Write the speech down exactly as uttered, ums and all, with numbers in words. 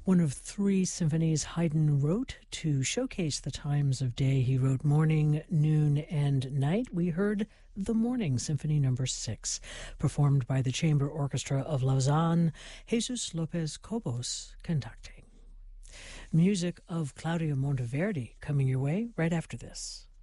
one of three symphonies Haydn wrote to showcase the times of day. He wrote morning, noon, and night. We heard the Morning Symphony Number Six, performed by the Chamber Orchestra of Lausanne, Jesus Lopez Cobos conducting. Music of Claudio Monteverdi coming your way right after this.